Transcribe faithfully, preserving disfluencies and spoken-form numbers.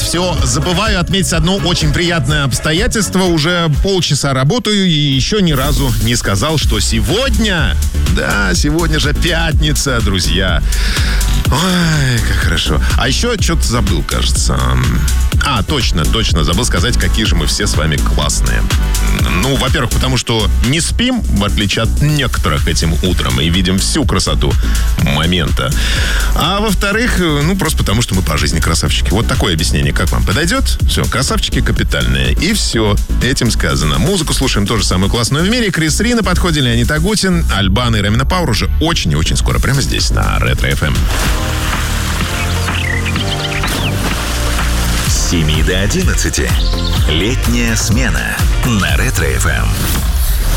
все забываю отметить одно очень приятное обстоятельство. Уже полчаса работаю и еще ни разу не сказал, что сегодня, да, сегодня же пятница, друзья. Ой, как хорошо. А еще что-то забыл, кажется. А, точно, точно, забыл сказать, какие же мы все с вами классные. Ну, во-первых, потому что не спим, в отличие от некоторых этим утром, и видим всю красоту момента. А во-вторых, ну, просто потому что мы по жизни красавчики. Вот такое объяснение, как вам подойдет? Все, красавчики капитальные. И все, этим сказано. Музыку слушаем тоже самую классную в мире. Крис Ри на подходе, Леонид Агутин, Альбан и Ромина Пауэр уже очень и очень скоро. Прямо здесь, на Ретро-эф эм. С семи до одиннадцати. Летняя смена на Ретро-эф эм.